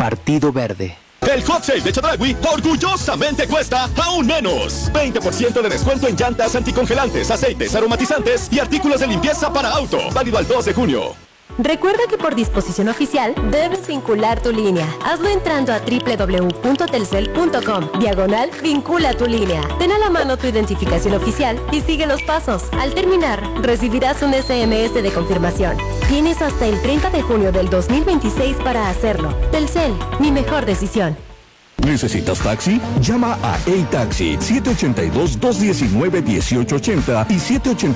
Partido Verde. El hot sale de Chedraui orgullosamente cuesta aún menos. 20% de descuento en llantas anticongelantes, aceites, aromatizantes y artículos de limpieza para auto. Válido al 2 de junio. Recuerda que por disposición oficial debes vincular tu línea. Hazlo entrando a www.telcel.com/vincula tu línea. Ten a la mano tu identificación oficial y sigue los pasos. Al terminar, recibirás un SMS de confirmación. Tienes hasta el 30 de junio del 2026 para hacerlo. Telcel, mi mejor decisión. ¿Necesitas taxi? Llama a A-Taxi 782-219-1880 y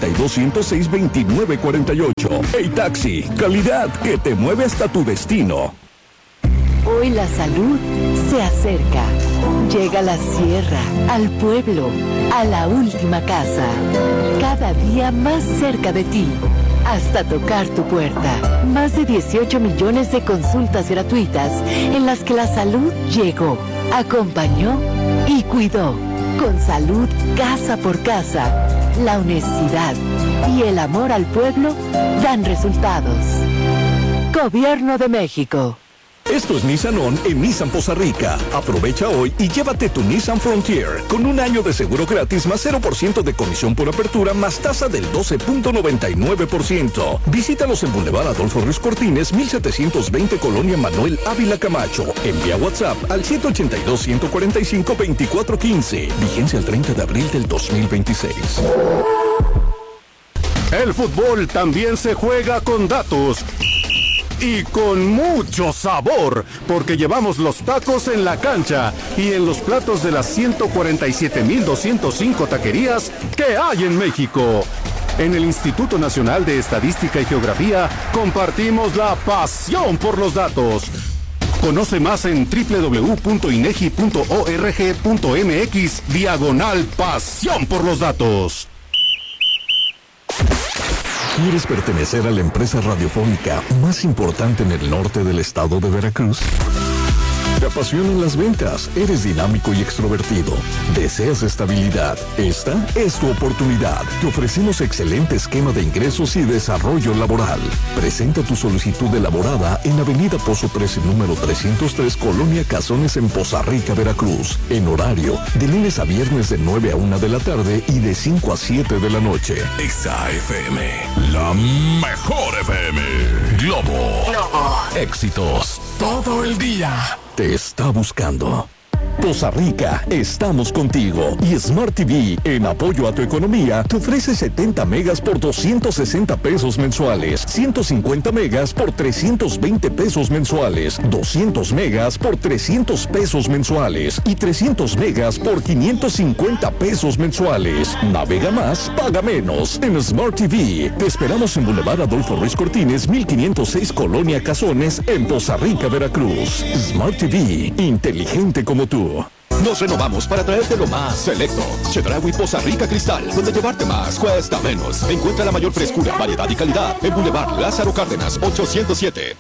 782-106-2948. A-Taxi, calidad que te mueve hasta tu destino. Hoy la salud se acerca. Llega a la sierra, al pueblo, a la última casa. Cada día más cerca de ti, hasta tocar tu puerta. Más de 18 millones de consultas gratuitas en las que la salud llegó, acompañó y cuidó. Con salud casa por casa, la honestidad y el amor al pueblo dan resultados. Gobierno de México. Esto es Nissan On en Nissan Poza Rica. Aprovecha hoy y llévate tu Nissan Frontier con un año de seguro gratis más 0% de comisión por apertura más tasa del 12.99%. Visítalos en Boulevard Adolfo Ruiz Cortines, 1720 Colonia Manuel Ávila Camacho. Envía WhatsApp al 182-145-2415. Vigencia el 30 de abril del 2026. El fútbol también se juega con datos. Y con mucho sabor, porque llevamos los tacos en la cancha y en los platos de las 147,205 taquerías que hay en México. En el Instituto Nacional de Estadística y Geografía compartimos la pasión por los datos. Conoce más en www.inegi.org.mx/pasión por los datos. ¿Quieres pertenecer a la empresa radiofónica más importante en el norte del estado de Veracruz? Te apasionan las ventas, eres dinámico y extrovertido, deseas estabilidad. Esta es tu oportunidad. Te ofrecemos excelente esquema de ingresos y desarrollo laboral. Presenta tu solicitud elaborada en Avenida Pozo 13, número 303, Colonia Cazones, en Poza Rica, Veracruz. En horario de lunes a viernes de 9 a 1 de la tarde y de 5 a 7 de la noche. Exa FM, la mejor FM. Globo. Éxitos todo el día. Te está buscando. Poza Rica, estamos contigo. Y Smart TV, en apoyo a tu economía, te ofrece 70 megas por 260 pesos mensuales, 150 megas por 320 pesos mensuales, 200 megas por 300 pesos mensuales y 300 megas por 550 pesos mensuales. Navega más, paga menos. En Smart TV, te esperamos en Boulevard Adolfo Ruiz Cortines, 1506 Colonia Cazones, en Poza Rica, Veracruz. Smart TV, inteligente como tú. Nos renovamos para traerte lo más selecto. Chedraui Poza Rica Cristal, donde llevarte más cuesta menos. Encuentra la mayor frescura, variedad y calidad en Boulevard Lázaro Cárdenas, 807.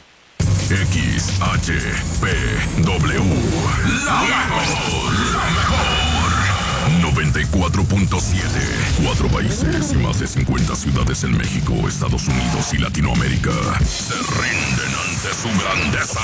XHPW, la mejor, 94.7. 4 países y más de 50 ciudades en México, Estados Unidos y Latinoamérica se rinden ante su grandeza.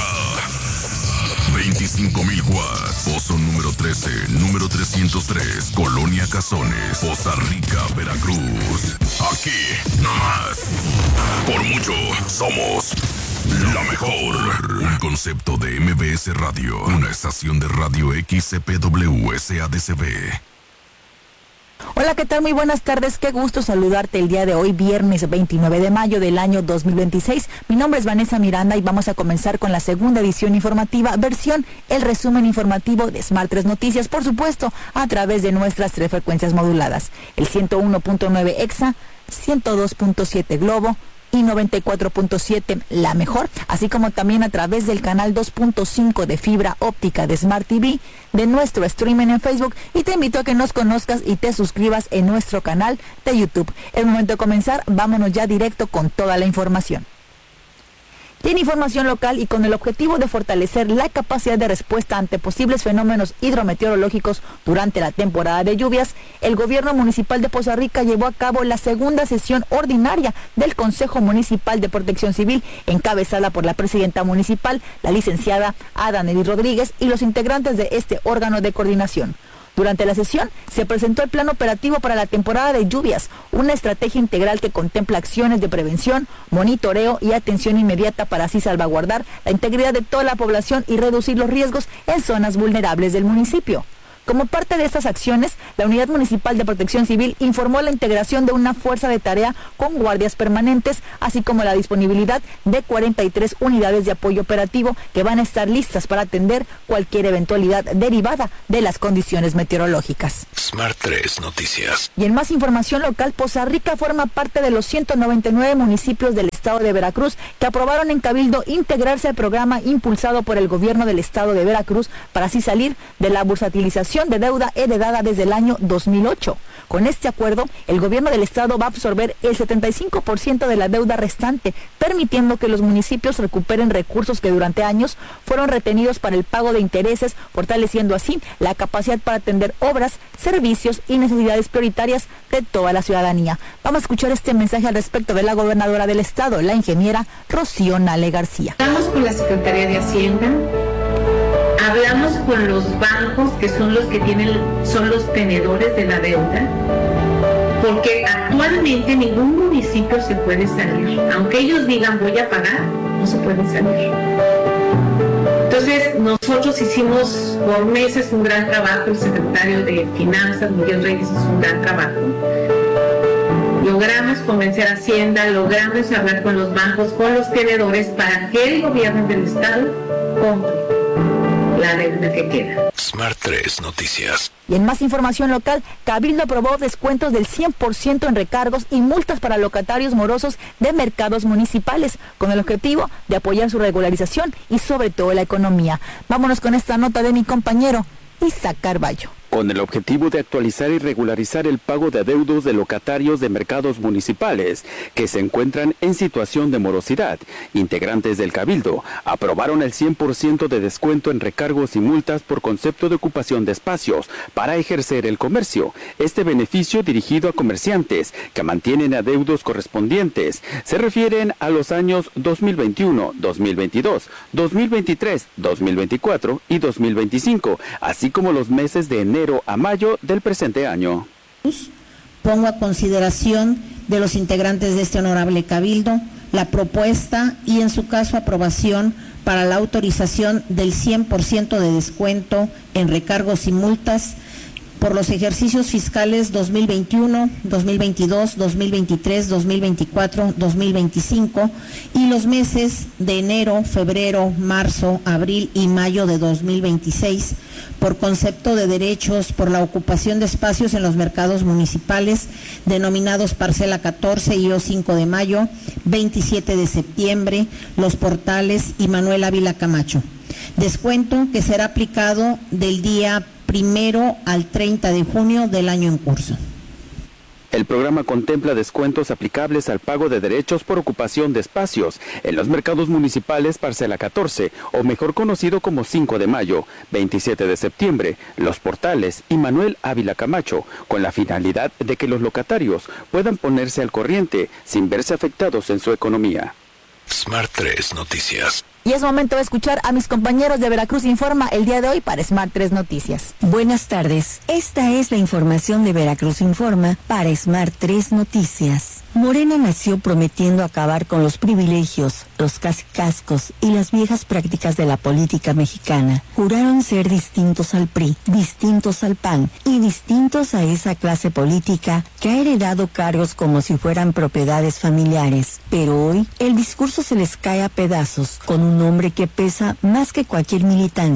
25,000 watts. Pozo número 13, número 303, Colonia Cazones, Poza Rica, Veracruz. Aquí, nomás. Por mucho, somos la mejor. Un concepto de MBS Radio, una estación de radio XCPW SADCB. Hola, ¿qué tal? Muy buenas tardes. Qué gusto saludarte el día de hoy, viernes 29 de mayo del año 2026. Mi nombre es Vanessa Miranda y vamos a comenzar con la segunda edición informativa, versión el resumen informativo de Smart 3 Noticias, por supuesto, a través de nuestras 3 frecuencias moduladas. El 101.9 EXA, 102.7 Globo y 94.7 La Mejor, así como también a través del canal 2.5 de fibra óptica de Smart TV, de nuestro streaming en Facebook, y te invito a que nos conozcas y te suscribas en nuestro canal de YouTube. Es momento de comenzar, vámonos ya directo con toda la información. Y en información local y con el objetivo de fortalecer la capacidad de respuesta ante posibles fenómenos hidrometeorológicos durante la temporada de lluvias, el gobierno municipal de Poza Rica llevó a cabo la segunda sesión ordinaria del Consejo Municipal de Protección Civil, encabezada por la presidenta municipal, la licenciada Ada Nelly Rodríguez, y los integrantes de este órgano de coordinación. Durante la sesión se presentó el plan operativo para la temporada de lluvias, una estrategia integral que contempla acciones de prevención, monitoreo y atención inmediata para así salvaguardar la integridad de toda la población y reducir los riesgos en zonas vulnerables del municipio. Como parte de estas acciones, la Unidad Municipal de Protección Civil informó la integración de una fuerza de tarea con guardias permanentes, así como la disponibilidad de 43 unidades de apoyo operativo que van a estar listas para atender cualquier eventualidad derivada de las condiciones meteorológicas. Smart 3 Noticias. Y en más información local, Poza Rica forma parte de los 199 municipios del estado de Veracruz que aprobaron en Cabildo integrarse al programa impulsado por el gobierno del estado de Veracruz para así salir de la bursatilización de deuda heredada desde el año 2008. Con este acuerdo, el gobierno del estado va a absorber el 75% de la deuda restante, permitiendo que los municipios recuperen recursos que durante años fueron retenidos para el pago de intereses, fortaleciendo así la capacidad para atender obras, servicios y necesidades prioritarias de toda la ciudadanía. Vamos a escuchar este mensaje al respecto de la gobernadora del estado, la ingeniera Rocío Nale García. Estamos con la Secretaría de Hacienda. Hablamos con los bancos, que son los que son los tenedores de la deuda, porque actualmente ningún municipio se puede salir. Aunque ellos digan voy a pagar, no se pueden salir. Entonces, nosotros hicimos por meses un gran trabajo, el secretario de Finanzas, Miguel Reyes, hizo un gran trabajo. Logramos convencer a Hacienda, logramos hablar con los bancos, con los tenedores, para que el gobierno del estado compre la deuda que queda. Smart 3 Noticias. Y en más información local, Cabildo aprobó descuentos del 100% en recargos y multas para locatarios morosos de mercados municipales, con el objetivo de apoyar su regularización y sobre todo la economía. Vámonos con esta nota de mi compañero Isaac Carballo. Con el objetivo de actualizar y regularizar el pago de adeudos de locatarios de mercados municipales que se encuentran en situación de morosidad, integrantes del Cabildo aprobaron el 100% de descuento en recargos y multas por concepto de ocupación de espacios para ejercer el comercio. Este beneficio, dirigido a comerciantes que mantienen adeudos correspondientes, se refieren a los años 2021, 2022, 2023, 2024 y 2025, así como los meses de enero a mayo del presente año. Pongo a consideración de los integrantes de este honorable Cabildo la propuesta y en su caso aprobación para la autorización del 100% de descuento en recargos y multas por los ejercicios fiscales 2021, 2022, 2023, 2024, 2025 y los meses de enero, febrero, marzo, abril y mayo de 2026 por concepto de derechos por la ocupación de espacios en los mercados municipales denominados Parcela 14 y O5 de mayo, 27 de septiembre, Los Portales y Manuel Ávila Camacho. Descuento que será aplicado del día 1 al 30 de junio del año en curso. El programa contempla descuentos aplicables al pago de derechos por ocupación de espacios en los mercados municipales Parcela 14, o mejor conocido como 5 de mayo, 27 de septiembre, Los Portales y Manuel Ávila Camacho, con la finalidad de que los locatarios puedan ponerse al corriente sin verse afectados en su economía. Smart 3 Noticias. Y es momento de escuchar a mis compañeros de Veracruz Informa el día de hoy para Smart 3 Noticias. Buenas tardes. Esta es la información de Veracruz Informa para Smart 3 Noticias. Morena nació prometiendo acabar con los privilegios, los casicascos y las viejas prácticas de la política mexicana. Juraron ser distintos al PRI, distintos al PAN y distintos a esa clase política que ha heredado cargos como si fueran propiedades familiares. Pero hoy el discurso se les cae a pedazos con un hombre que pesa más que cualquier militancia,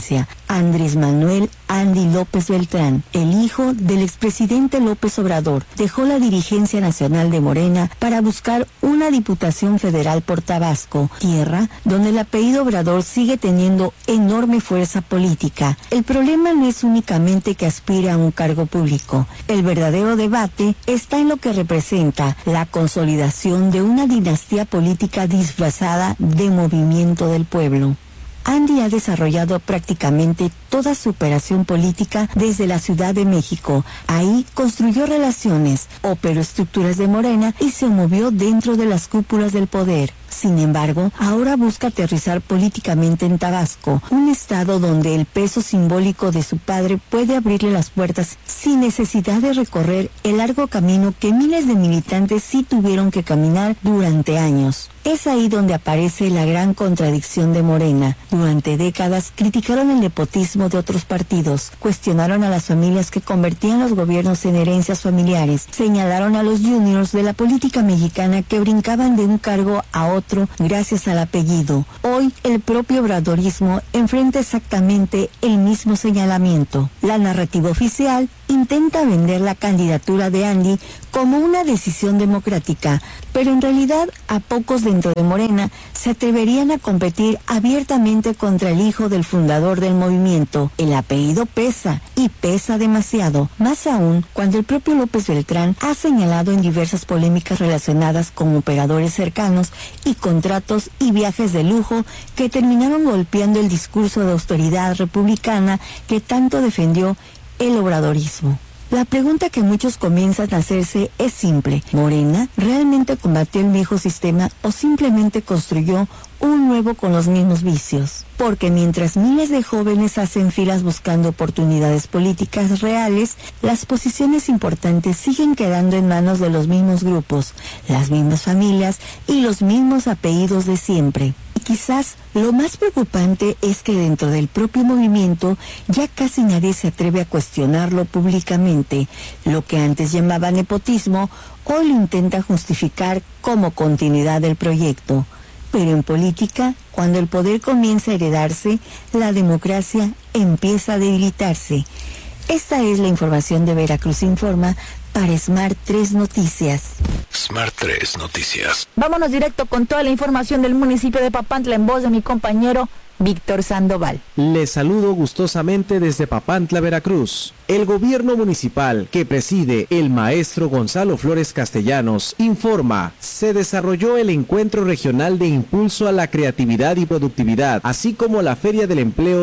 Andrés Manuel Andy López Beltrán, el hijo del expresidente López Obrador, dejó la dirigencia nacional de Morena para buscar una diputación federal por Tabasco, tierra donde el apellido Obrador sigue teniendo enorme fuerza política. El problema no es únicamente que aspira a un cargo público. El verdadero debate está en lo que representa la consolidación de una dinastía política disfrazada de movimiento del pueblo. Andy ha desarrollado prácticamente toda su operación política desde la Ciudad de México. Ahí construyó relaciones, operó estructuras de Morena y se movió dentro de las cúpulas del poder. Sin embargo, ahora busca aterrizar políticamente en Tabasco, un estado donde el peso simbólico de su padre puede abrirle las puertas sin necesidad de recorrer el largo camino que miles de militantes sí tuvieron que caminar durante años. Es ahí donde aparece la gran contradicción de Morena. Durante décadas criticaron el nepotismo de otros partidos, cuestionaron a las familias que convertían los gobiernos en herencias familiares, señalaron a los juniors de la política mexicana que brincaban de un cargo a otro gracias al apellido. Hoy el propio obradorismo enfrenta exactamente el mismo señalamiento. La narrativa oficial intenta vender la candidatura de Andy como una decisión democrática, pero en realidad a pocos dentro de Morena se atreverían a competir abiertamente contra el hijo del fundador del movimiento. El apellido pesa, y pesa demasiado, más aún cuando el propio López Beltrán ha señalado en diversas polémicas relacionadas con operadores cercanos y contratos y viajes de lujo que terminaron golpeando el discurso de austeridad republicana que tanto defendió el obradorismo. La pregunta que muchos comienzan a hacerse es simple. ¿Morena realmente combatió el viejo sistema o simplemente construyó un nuevo con los mismos vicios? Porque mientras miles de jóvenes hacen filas buscando oportunidades políticas reales, las posiciones importantes siguen quedando en manos de los mismos grupos, las mismas familias y los mismos apellidos de siempre. Quizás lo más preocupante es que dentro del propio movimiento ya casi nadie se atreve a cuestionarlo públicamente. Lo que antes llamaba nepotismo, hoy lo intenta justificar como continuidad del proyecto. Pero en política, cuando el poder comienza a heredarse, la democracia empieza a debilitarse. Esta es la información de Veracruz Informa para Smart 3 Noticias. Smart 3 Noticias. Vámonos directo con toda la información del municipio de Papantla en voz de mi compañero Víctor Sandoval. Les saludo gustosamente desde Papantla, Veracruz. El gobierno municipal que preside el maestro Gonzalo Flores Castellanos informa, se desarrolló el Encuentro Regional de Impulso a la Creatividad y Productividad, así como la Feria del Empleo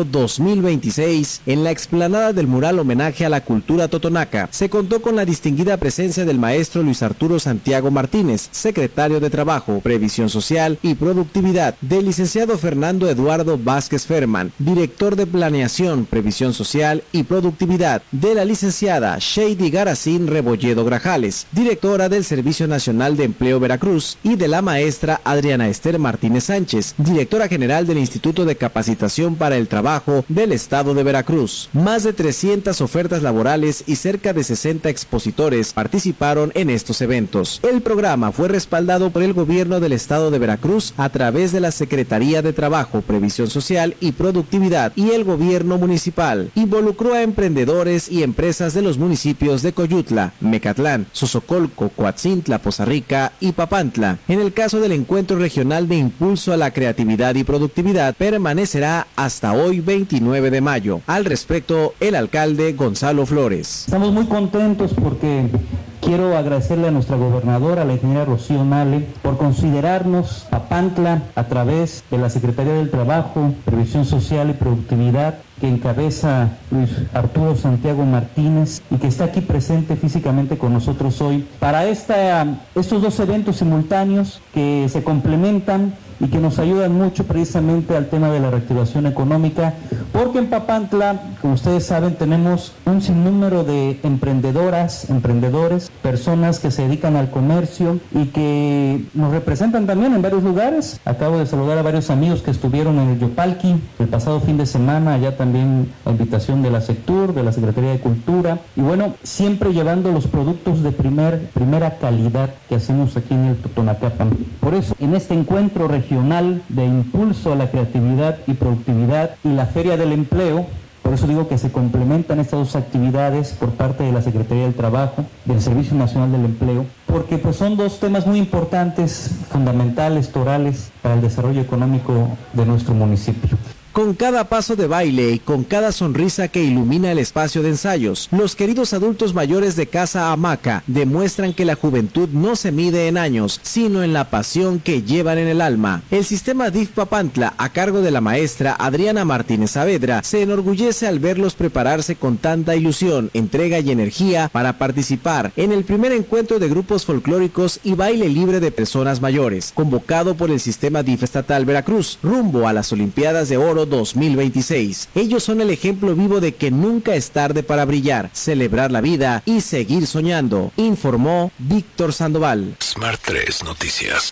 2026 en la explanada del mural homenaje a la cultura totonaca. Se contó con la distinguida presencia del maestro Luis Arturo Santiago Martínez, secretario de Trabajo, Previsión Social y Productividad, del licenciado Fernando Eduardo Vázquez Ferman, director de Planeación, Previsión Social y Productividad, de la licenciada Shady Garacín Rebolledo Grajales, directora del Servicio Nacional de Empleo Veracruz, y de la maestra Adriana Esther Martínez Sánchez, directora general del Instituto de Capacitación para el Trabajo del Estado de Veracruz. Más de 300 ofertas laborales y cerca de 60 expositores participaron en estos eventos. El programa fue respaldado por el gobierno del Estado de Veracruz a través de la Secretaría de Trabajo, Previsión Social y Productividad y el gobierno municipal. Involucró a emprendedores y empresas de los municipios de Coyutla, Mecatlán, Xozocolco, Coatzintla, Poza Rica y Papantla. En el caso del Encuentro Regional de Impulso a la Creatividad y Productividad, permanecerá hasta hoy 29 de mayo. Al respecto, el alcalde Gonzalo Flores. Estamos muy contentos porque quiero agradecerle a nuestra gobernadora, a la ingeniera Rocío Nale, por considerarnos Papantla a través de la Secretaría del Trabajo, Previsión Social y Productividad, que encabeza Luis Arturo Santiago Martínez y que está aquí presente físicamente con nosotros hoy para estos dos eventos simultáneos que se complementan y que nos ayudan mucho precisamente al tema de la reactivación económica, porque en Papantla, como ustedes saben, tenemos un sinnúmero de emprendedoras, emprendedores, personas que se dedican al comercio y que nos representan también en varios lugares. Acabo de saludar a varios amigos que estuvieron en el Yopalqui el pasado fin de semana, allá también a invitación de la Sectur, de la Secretaría de Cultura, y bueno, siempre llevando los productos de primera calidad que hacemos aquí en el Totonacapan. Por eso, en este encuentro regional de impulso a la creatividad y productividad y la Feria del Empleo, Por eso digo que se complementan estas dos actividades por parte de la Secretaría del Trabajo, del Servicio Nacional del Empleo, porque pues son dos temas muy importantes, fundamentales, torales para el desarrollo económico de nuestro municipio. Con cada paso de baile y con cada sonrisa que ilumina el espacio de ensayos, los queridos adultos mayores de Casa Hamaca demuestran que la juventud no se mide en años, sino en la pasión que llevan en el alma. El sistema DIF Papantla, a cargo de la maestra Adriana Martínez Saavedra, se enorgullece al verlos prepararse con tanta ilusión, entrega y energía para participar en el primer encuentro de grupos folclóricos y baile libre de personas mayores, convocado por el sistema DIF estatal Veracruz, rumbo a las Olimpiadas de Oro 2026. Ellos son el ejemplo vivo de que nunca es tarde para brillar, celebrar la vida y seguir soñando, informó Víctor Sandoval. Smart 3 Noticias.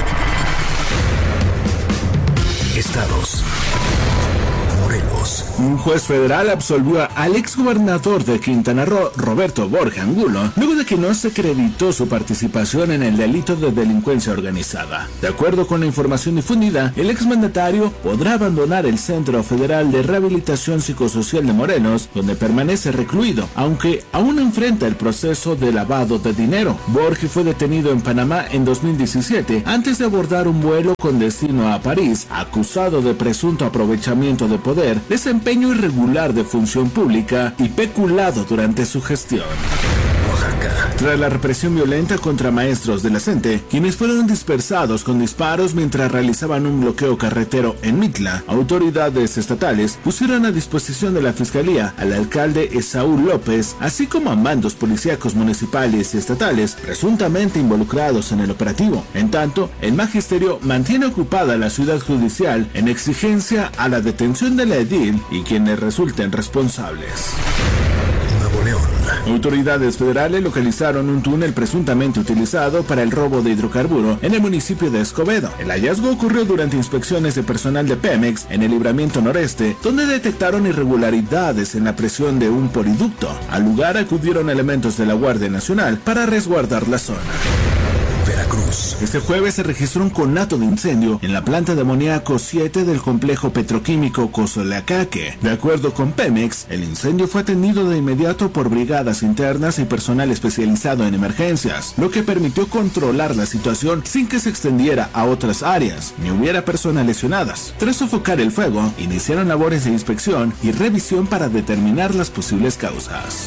Estados. Morelos. Un juez federal absolvió al exgobernador de Quintana Roo, Roberto Borja Angulo, luego de que no se acreditó su participación en el delito de delincuencia organizada. De acuerdo con la información difundida, el exmandatario podrá abandonar el Centro Federal de Rehabilitación Psicosocial de Morelos, donde permanece recluido, aunque aún enfrenta el proceso de lavado de dinero. Borja fue detenido en Panamá en 2017, antes de abordar un vuelo con destino a París, acusado de presunto aprovechamiento de poder, desempeño irregular de función pública y peculado durante su gestión. Tras la represión violenta contra maestros de la CENTE, quienes fueron dispersados con disparos mientras realizaban un bloqueo carretero en Mitla, autoridades estatales pusieron a disposición de la Fiscalía al alcalde Esaú López, así como a mandos policíacos municipales y estatales presuntamente involucrados en el operativo. En tanto, el magisterio mantiene ocupada la ciudad judicial en exigencia a la detención de la edil y quienes resulten responsables. Autoridades federales localizaron un túnel presuntamente utilizado para el robo de hidrocarburo en el municipio de Escobedo. El hallazgo ocurrió durante inspecciones de personal de Pemex en el libramiento noreste, donde detectaron irregularidades en la presión de un poliducto. Al lugar acudieron elementos de la Guardia Nacional para resguardar la zona. Veracruz. Este jueves se registró un conato de incendio en la planta de amoníaco 7 del complejo petroquímico Cozoleacaque. De acuerdo con Pemex, el incendio fue atendido de inmediato por brigadas internas y personal especializado en emergencias, lo que permitió controlar la situación sin que se extendiera a otras áreas, ni hubiera personas lesionadas. Tras sofocar el fuego, iniciaron labores de inspección y revisión para determinar las posibles causas.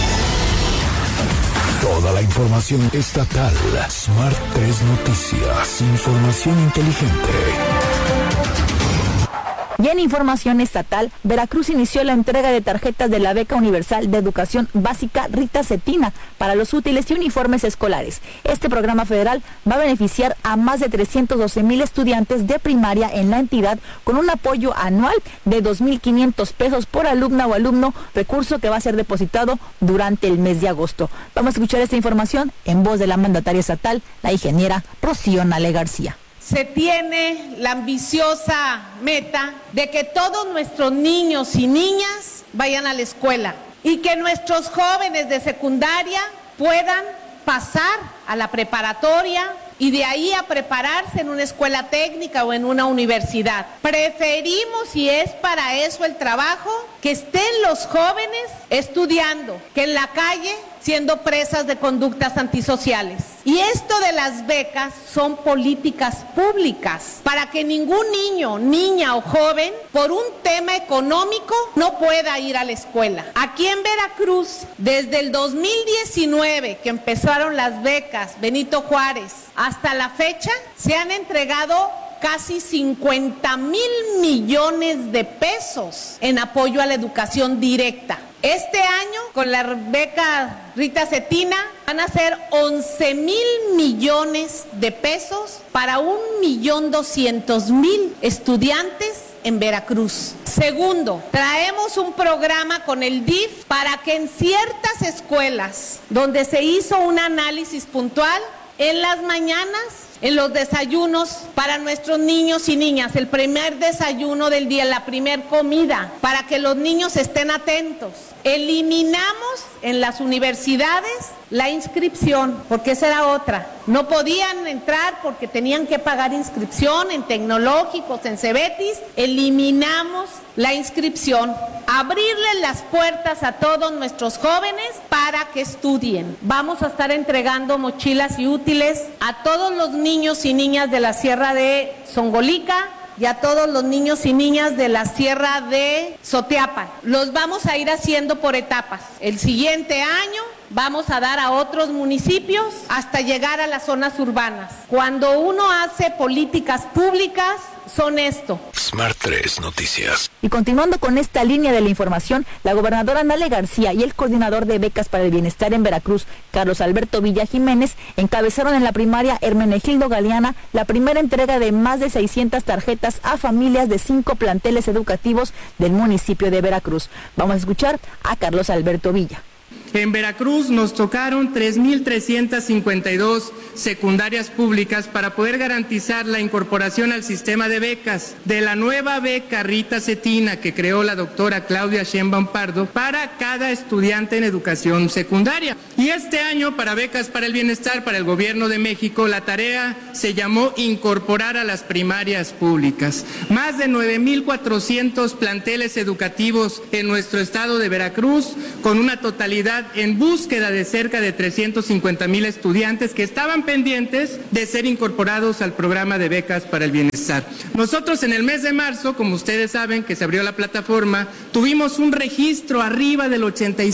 Toda la información estatal. Smart 3 Noticias. Información inteligente. Y en información estatal, Veracruz inició la entrega de tarjetas de la Beca Universal de Educación Básica Rita Cetina para los útiles y uniformes escolares. Este programa federal va a beneficiar a más de 312,000 estudiantes de primaria en la entidad con un apoyo anual de 2,500 pesos por alumna o alumno, recurso que va a ser depositado durante el mes de agosto. Vamos a escuchar esta información en voz de la mandataria estatal, la ingeniera Rocío Nale García. Se tiene la ambiciosa meta de que todos nuestros niños y niñas vayan a la escuela y que nuestros jóvenes de secundaria puedan pasar a la preparatoria y de ahí a prepararse en una escuela técnica o en una universidad. Preferimos, y es para eso el trabajo, que estén los jóvenes estudiando, que en la calle siendo presas de conductas antisociales. Y esto de las becas son políticas públicas para que ningún niño, niña o joven, por un tema económico, no pueda ir a la escuela. Aquí en Veracruz, desde el 2019, que empezaron las becas Benito Juárez, hasta la fecha, se han entregado casi 50,000 millones de pesos en apoyo a la educación directa. Este año, con la beca Rita Cetina, van a ser 11,000 millones de pesos para 1,200,000 estudiantes en Veracruz. Segundo, traemos un programa con el DIF para que en ciertas escuelas donde se hizo un análisis puntual, en las mañanas en los desayunos para nuestros niños y niñas, el primer desayuno del día, la primer comida, para que los niños estén atentos. Eliminamos en las universidades la inscripción, porque esa era otra. No podían entrar porque tenían que pagar inscripción en tecnológicos, en Cebetis. Eliminamos la inscripción, abrirles las puertas a todos nuestros jóvenes para que estudien. Vamos a estar entregando mochilas y útiles a todos los niños y niñas de la Sierra de Zongolica y a todos los niños y niñas de la Sierra de Soteapan. Los vamos a ir haciendo por etapas. El siguiente año vamos a dar a otros municipios hasta llegar a las zonas urbanas. Cuando uno hace políticas públicas, son esto. Smart 3 Noticias. Y continuando con esta línea de la información, la gobernadora Nale García y el coordinador de becas para el bienestar en Veracruz, Carlos Alberto Villa Jiménez, encabezaron en la primaria Hermenegildo Galeana la primera entrega de más de 600 tarjetas a familias de 5 planteles educativos del municipio de Veracruz. Vamos a escuchar a Carlos Alberto Villa. En Veracruz nos tocaron 3.352 secundarias públicas para poder garantizar la incorporación al sistema de becas de la nueva beca Rita Cetina que creó la doctora Claudia Sheinbaum Pardo para cada estudiante en educación secundaria. Y este año, para becas para el bienestar, para el Gobierno de México, la tarea se llamó incorporar a las primarias públicas. Más de 9.400 planteles educativos en nuestro estado de Veracruz, con una totalidad en búsqueda de cerca de 350,000 estudiantes que estaban pendientes de ser incorporados al programa de becas para el bienestar. Nosotros en el mes de marzo, como ustedes saben que se abrió la plataforma, tuvimos un registro arriba del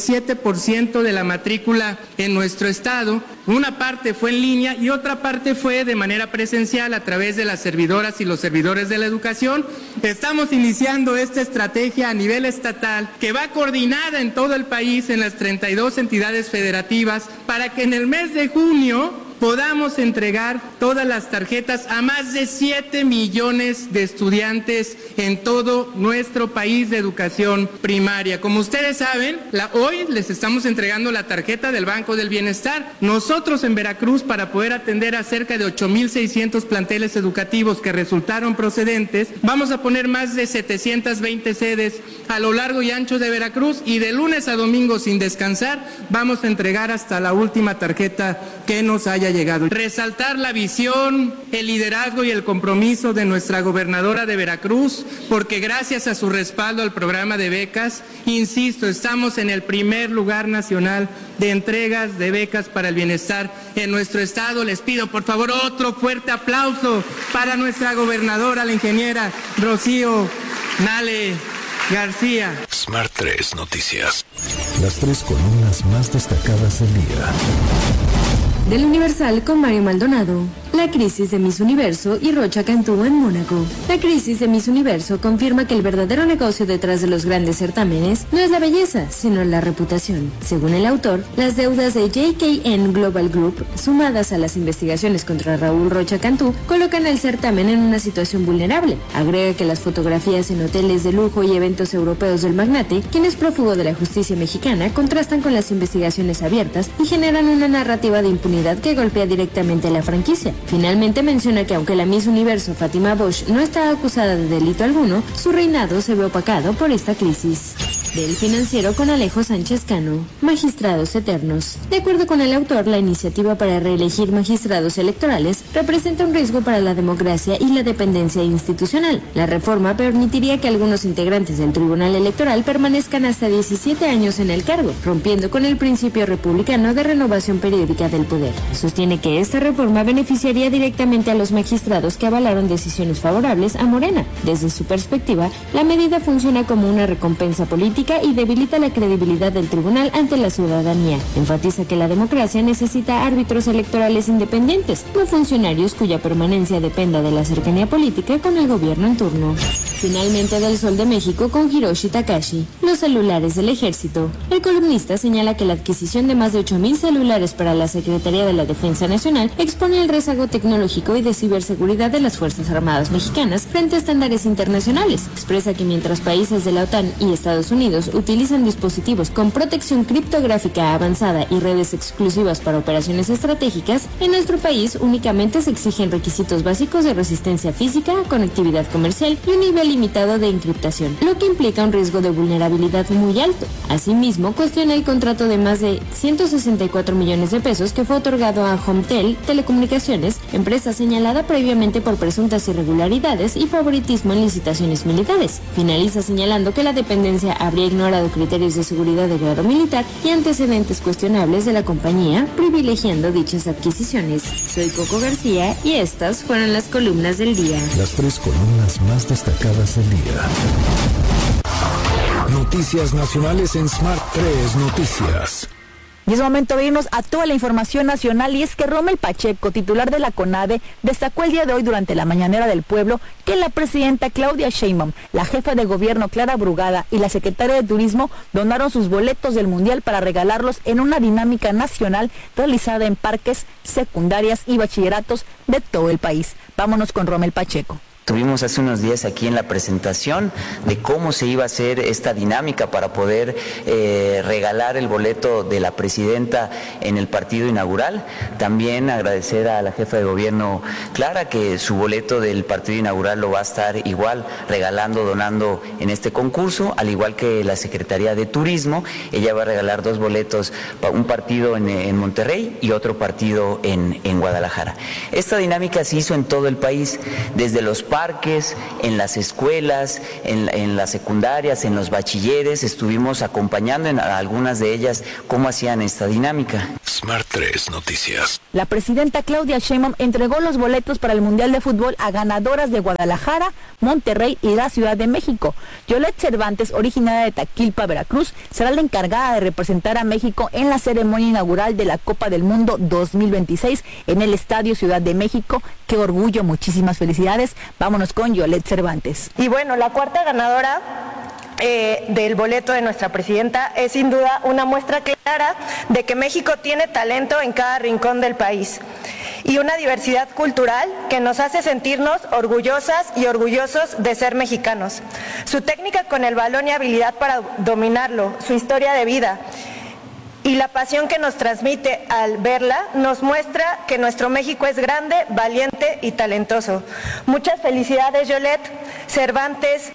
87% de la matrícula en nuestro estado. Una parte fue en línea y otra parte fue de manera presencial a través de las servidoras y los servidores de la educación. Estamos iniciando esta estrategia a nivel estatal que va coordinada en todo el país en las 32 entidades federativas para que en el mes de junio podamos entregar todas las tarjetas a más de 7 millones de estudiantes en todo nuestro país de educación primaria. Como ustedes saben, hoy les estamos entregando la tarjeta del Banco del Bienestar. Nosotros en Veracruz, para poder atender a cerca de 8,600 planteles educativos que resultaron procedentes, vamos a poner más de 720 sedes a lo largo y ancho de Veracruz y de lunes a domingo sin descansar vamos a entregar hasta la última tarjeta que nos haya llegado. Resaltar la visión, el liderazgo y el compromiso de nuestra gobernadora de Veracruz, porque gracias a su respaldo al programa de becas, insisto, estamos en el primer lugar nacional de entregas de becas para el bienestar en nuestro estado. Les pido por favor otro fuerte aplauso para nuestra gobernadora, la ingeniera Rocío Nale García. Smart 3 Noticias. Las 3 columnas más destacadas del día. Del Universal con Mario Maldonado. La crisis de Miss Universo y Rocha Cantú en Mónaco. La crisis de Miss Universo confirma que el verdadero negocio detrás de los grandes certámenes no es la belleza, sino la reputación. Según el autor, las deudas de JKN Global Group, sumadas a las investigaciones contra Raúl Rocha Cantú, colocan el certamen en una situación vulnerable. Agrega que las fotografías en hoteles de lujo y eventos europeos del magnate, quien es prófugo de la justicia mexicana, contrastan con las investigaciones abiertas y generan una narrativa de impunidad que golpea directamente a la franquicia. Finalmente menciona que aunque la Miss Universo Fátima Bosch no está acusada de delito alguno, su reinado se ve opacado por esta crisis. Del Financiero con Alejo Sánchez Cano. Magistrados eternos. De acuerdo con el autor, la iniciativa para reelegir magistrados electorales representa un riesgo para la democracia y la dependencia institucional. La reforma permitiría que algunos integrantes del Tribunal Electoral permanezcan hasta 17 años en el cargo, rompiendo con el principio republicano de renovación periódica del poder. Sostiene que esta reforma beneficiaría directamente a los magistrados que avalaron decisiones favorables a Morena. Desde su perspectiva, la medida funciona como una recompensa política y debilita la credibilidad del tribunal ante la ciudadanía. Enfatiza que la democracia necesita árbitros electorales independientes, no funcionarios cuya permanencia dependa de la cercanía política con el gobierno en turno. Finalmente, del Sol de México con Hiroshi Takashi. Los celulares del ejército. El columnista señala que la adquisición de más de 8,000 celulares para la Secretaría de la Defensa Nacional expone el rezago tecnológico y de ciberseguridad de las Fuerzas Armadas mexicanas frente a estándares internacionales. Expresa que mientras países de la OTAN y Estados Unidos Unidos utilizan dispositivos con protección criptográfica avanzada y redes exclusivas para operaciones estratégicas, en nuestro país únicamente se exigen requisitos básicos de resistencia física, conectividad comercial y un nivel limitado de encriptación, lo que implica un riesgo de vulnerabilidad muy alto. Asimismo, cuestiona el contrato de más de 164 millones de pesos que fue otorgado a Homtel Telecomunicaciones, empresa señalada previamente por presuntas irregularidades y favoritismo en licitaciones militares. Finaliza señalando que la dependencia habría ignorado criterios de seguridad de grado militar y antecedentes cuestionables de la compañía, privilegiando dichas adquisiciones. Soy Coco García y estas fueron las columnas del día. Las 3 columnas más destacadas del día. Noticias nacionales en Smart 3 Noticias. Y es momento de irnos a toda la información nacional, y es que Rommel Pacheco, titular de la CONADE, destacó el día de hoy durante la mañanera del pueblo que la presidenta Claudia Sheinbaum, la jefa de gobierno Clara Brugada y la secretaria de Turismo donaron sus boletos del Mundial para regalarlos en una dinámica nacional realizada en parques, secundarias y bachilleratos de todo el país. Vámonos con Rommel Pacheco. Tuvimos hace unos días aquí en la presentación de cómo se iba a hacer esta dinámica para poder regalar el boleto de la presidenta en el partido inaugural. También agradecer a la jefa de gobierno Clara que su boleto del partido inaugural lo va a estar igual regalando, donando en este concurso, al igual que la Secretaría de Turismo. Ella va a regalar 2 boletos, un partido en Monterrey y otro partido en Guadalajara. Esta dinámica se hizo en todo el país, desde los parques, en las escuelas, en las secundarias, en los bachilleres. Estuvimos acompañando a algunas de ellas cómo hacían esta dinámica. Smart 3 Noticias. La presidenta Claudia Sheinbaum entregó los boletos para el Mundial de Fútbol a ganadoras de Guadalajara, Monterrey y la Ciudad de México. Yolette Cervantes, originaria de Taquilpa, Veracruz, será la encargada de representar a México en la ceremonia inaugural de la Copa del Mundo 2026 en el Estadio Ciudad de México. ¡Qué orgullo! Muchísimas felicidades. Vámonos con Yolette Cervantes. Y bueno, la cuarta ganadora del boleto de nuestra presidenta es sin duda una muestra clara de que México tiene talento en cada rincón del país y una diversidad cultural que nos hace sentirnos orgullosas y orgullosos de ser mexicanos. Su técnica con el balón y habilidad para dominarlo, su historia de vida y la pasión que nos transmite al verla nos muestra que nuestro México es grande, valiente y talentoso. Muchas felicidades, Yolette Cervantes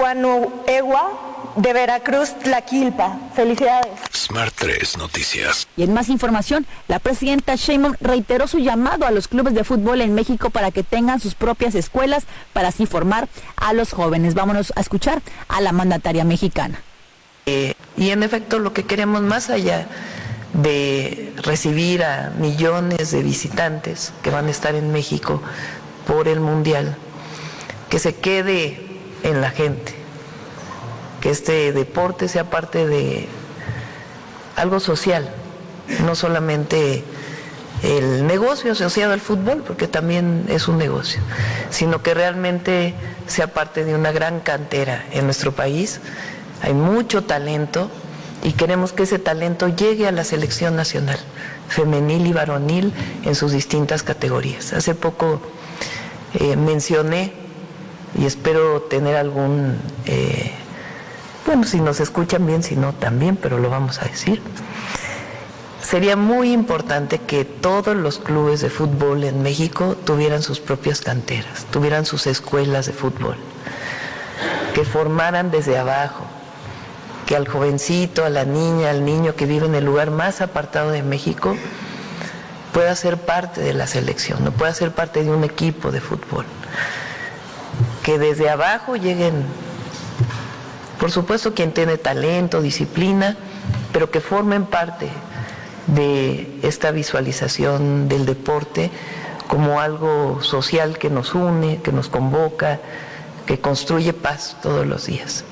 Cuanuegua, de Veracruz, Tlaquilpa. Felicidades. Smart 3 Noticias. Y en más información, la presidenta Sheinbaum reiteró su llamado a los clubes de fútbol en México para que tengan sus propias escuelas para así formar a los jóvenes. Vámonos a escuchar a la mandataria mexicana. Y en efecto lo que queremos, más allá de recibir a millones de visitantes que van a estar en México por el Mundial, que se quede en la gente, que este deporte sea parte de algo social, no solamente el negocio asociado al fútbol, porque también es un negocio, sino que realmente sea parte de una gran cantera en nuestro país. Hay mucho talento y queremos que ese talento llegue a la selección nacional, femenil y varonil, en sus distintas categorías. Hace poco mencioné, y espero tener algún, bueno, si nos escuchan bien, si no también, pero lo vamos a decir. Sería muy importante que todos los clubes de fútbol en México tuvieran sus propias canteras, tuvieran sus escuelas de fútbol, que formaran desde abajo, que al jovencito, a la niña, al niño que vive en el lugar más apartado de México pueda ser parte de la selección, no pueda ser parte de un equipo de fútbol. Que desde abajo lleguen, por supuesto, quien tiene talento, disciplina, pero que formen parte de esta visualización del deporte como algo social que nos une, que nos convoca, que construye paz todos los días.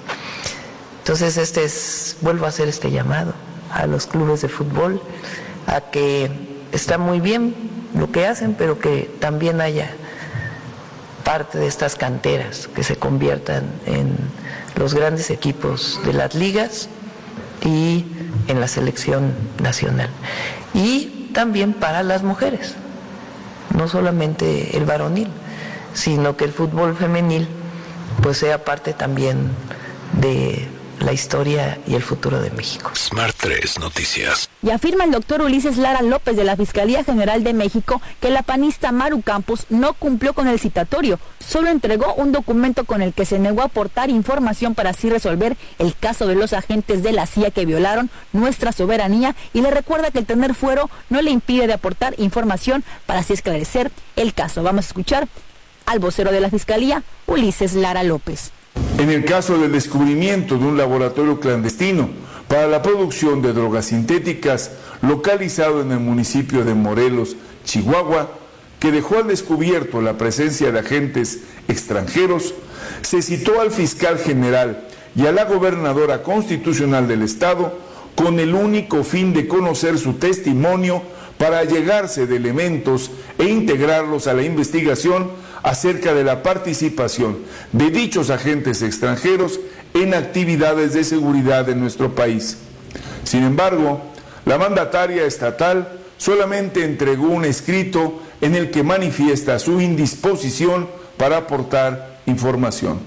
Entonces vuelvo a hacer este llamado a los clubes de fútbol, a que está muy bien lo que hacen, pero que también haya parte de estas canteras que se conviertan en los grandes equipos de las ligas y en la selección nacional. Y también para las mujeres, no solamente el varonil, sino que el fútbol femenil pues sea parte también de la historia y el futuro de México. Smart 3 Noticias. Y afirma el doctor Ulises Lara López de la Fiscalía General de México que la panista Maru Campos no cumplió con el citatorio, solo entregó un documento con el que se negó a aportar información para así resolver el caso de los agentes de la CIA que violaron nuestra soberanía, y le recuerda que el tener fuero no le impide de aportar información para así esclarecer el caso. Vamos a escuchar al vocero de la Fiscalía, Ulises Lara López. En el caso del descubrimiento de un laboratorio clandestino para la producción de drogas sintéticas localizado en el municipio de Morelos, Chihuahua, que dejó al descubierto la presencia de agentes extranjeros, se citó al fiscal general y a la gobernadora constitucional del estado con el único fin de conocer su testimonio para allegarse de elementos e integrarlos a la investigación acerca de la participación de dichos agentes extranjeros en actividades de seguridad en nuestro país. Sin embargo, la mandataria estatal solamente entregó un escrito en el que manifiesta su indisposición para aportar información.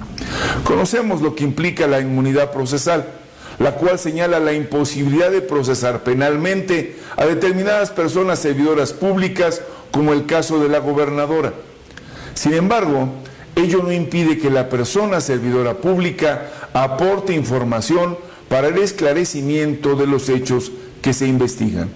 Conocemos lo que implica la inmunidad procesal, la cual señala la imposibilidad de procesar penalmente a determinadas personas servidoras públicas, como el caso de la gobernadora. Sin embargo, ello no impide que la persona servidora pública aporte información para el esclarecimiento de los hechos que se investigan.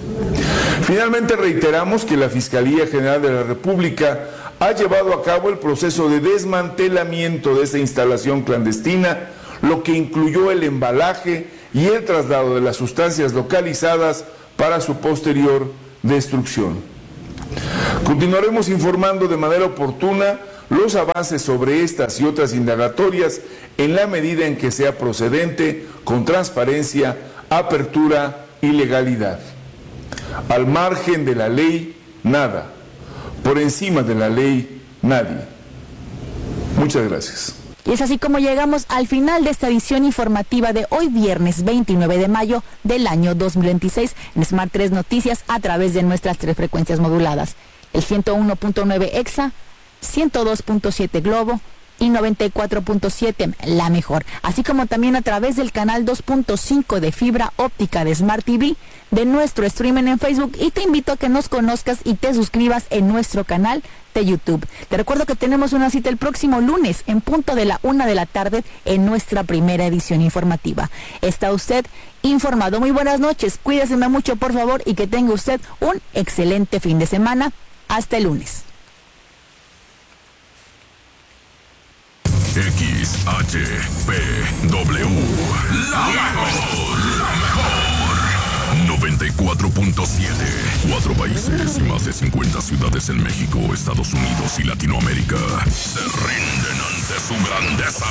Finalmente, reiteramos que la Fiscalía General de la República ha llevado a cabo el proceso de desmantelamiento de esta instalación clandestina, lo que incluyó el embalaje y el traslado de las sustancias localizadas para su posterior destrucción. Continuaremos informando de manera oportuna los avances sobre estas y otras indagatorias en la medida en que sea procedente, con transparencia, apertura y legalidad. Al margen de la ley, nada. Por encima de la ley, nadie. Muchas gracias. Y es así como llegamos al final de esta edición informativa de hoy viernes 29 de mayo del año 2026 en Smart 3 Noticias a través de nuestras 3 frecuencias moduladas. El 101.9 EXA, 102.7 Globo y 94.7 La Mejor, así como también a través del canal 2.5 de fibra óptica de Smart TV, de nuestro streaming en Facebook, y te invito a que nos conozcas y te suscribas en nuestro canal de YouTube. Te recuerdo que tenemos una cita el próximo lunes en punto de la 1 de la tarde en nuestra primera edición informativa. Está usted informado. Muy buenas noches, cuídese mucho por favor y que tenga usted un excelente fin de semana. Hasta el lunes. XHPW, la mejor, 94.7, 4 países y más de 50 ciudades en México, Estados Unidos y Latinoamérica se rinden ante su grandeza.